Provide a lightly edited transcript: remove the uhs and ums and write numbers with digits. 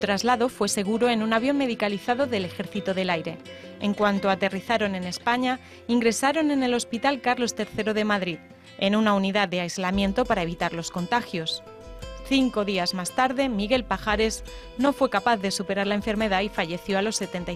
traslado fue seguro en un avión medicalizado del Ejército del Aire. En cuanto aterrizaron en España, ingresaron en el Hospital Carlos III de Madrid, en una unidad de aislamiento para evitar los contagios. 5 días más tarde, Miguel Pajares no fue capaz de superar la enfermedad y falleció a los 75